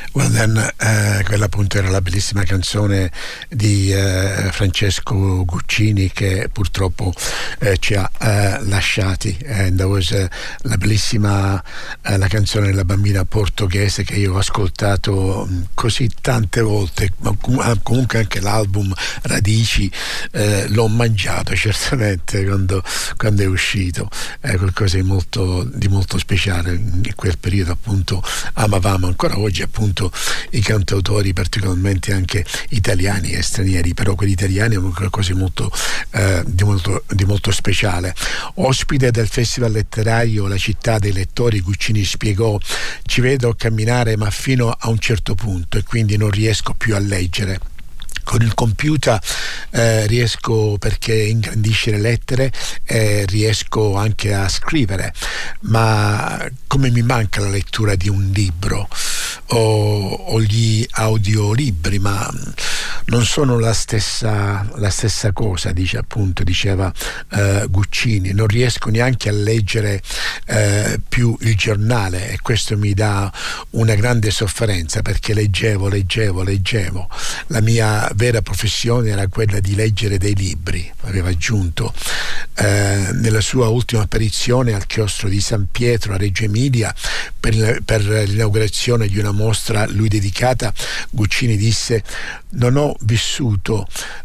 Well then, quella appunto era la bellissima canzone di Francesco Guccini, che purtroppo ci ha lasciati, and that was la bellissima la canzone della bambina portoghese, che io ho ascoltato così tante volte, ma comunque anche l'album Radici l'ho mangiato certamente quando è uscito, qualcosa di molto speciale. In quel periodo appunto amavamo ancora oggi appunto i cantautori, particolarmente anche italiani e stranieri, però quelli italiani hanno qualcosa di molto speciale. Ospite del Festival Letterario La Città dei Lettori, Guccini spiegò: ci vedo camminare ma fino a un certo punto, e quindi non riesco più a leggere. Con il computer riesco, perché ingrandisce le lettere, riesco anche a scrivere, ma come mi manca la lettura di un libro o gli audiolibri, ma non sono la stessa cosa, diceva Guccini. Non riesco neanche a leggere più il giornale, e questo mi dà una grande sofferenza, perché leggevo. La mia vera professione era quella di leggere dei libri, aveva aggiunto. Nella sua ultima apparizione al chiostro di San Pietro a Reggio Emilia per l'inaugurazione di una mostra a lui dedicata, Guccini disse: non ho vissuto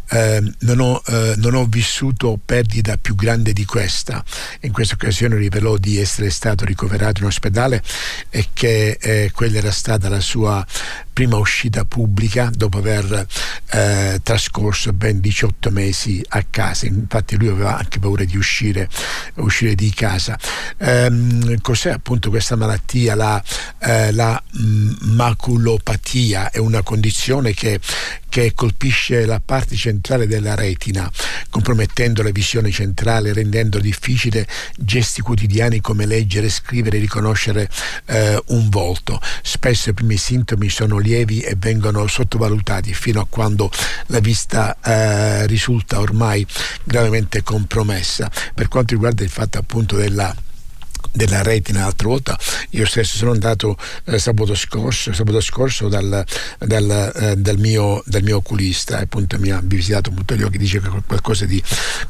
perdita più grande di questa. In questa occasione rivelò di essere stato ricoverato in ospedale e che quella era stata la sua prima uscita pubblica dopo aver trascorso ben 18 mesi a casa. Infatti lui aveva anche paura di uscire di casa. Cos'è appunto questa malattia? La maculopatia è una condizione che colpisce la parte centrale della retina, compromettendo la visione centrale, rendendo difficile gesti quotidiani come leggere, scrivere e riconoscere un volto. Spesso i primi sintomi sono lievi e vengono sottovalutati fino a quando la vista risulta ormai gravemente compromessa. Per quanto riguarda il fatto appunto della retina, l'altra volta io stesso sono andato sabato scorso dal mio oculista, e appunto mi ha visitato appunto gli occhi, dice che qualcosa di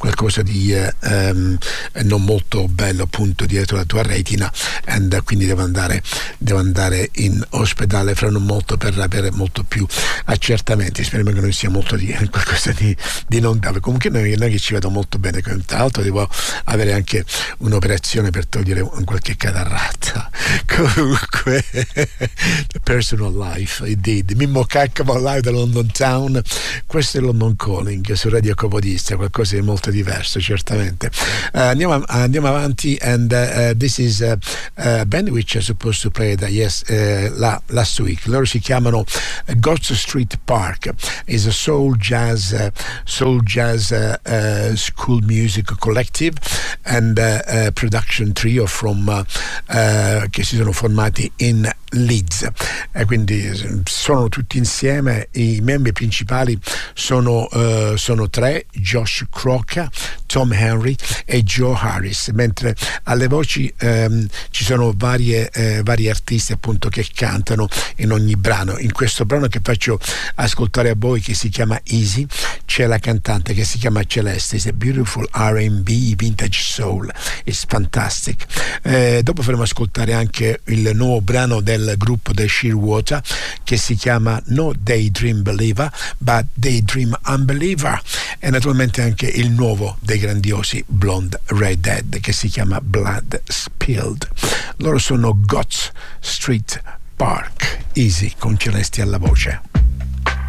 non molto bello appunto dietro la tua retina, e quindi devo andare in ospedale fra non molto per avere molto più accertamenti. Speriamo che non sia molto qualcosa di non grave. Comunque non è che ci vedo molto bene, tra l'altro devo avere anche un'operazione per togliere qualche catarrata. Comunque Personal Life, indeed. Mimmo Caccamo live da London Town. Questo è London Calling su Radio Capodistria, qualcosa di molto diverso certamente. Andiamo avanti, and this is a band which are supposed to play last week. Loro si chiamano God's Street Park. Is a soul jazz school music collective and production trio che si sono formati in Leeds, e quindi sono tutti insieme. I membri principali sono tre: Josh Croca, Tom Henry e Joe Harris, mentre alle voci ci sono vari artisti appunto che cantano in ogni brano. In questo brano che faccio ascoltare a voi, che si chiama Easy, c'è la cantante che si chiama Celeste. It's a beautiful R&B vintage soul, it's fantastic. Dopo faremo ascoltare anche il nuovo brano del gruppo The Shearwater, che si chiama No Daydream Believer but Daydream Unbeliever, e naturalmente anche il nuovo dei grandiosi Blonde Redhead, che si chiama Blood Spilled. Loro sono God's Street Park. Easy con Celesti alla voce.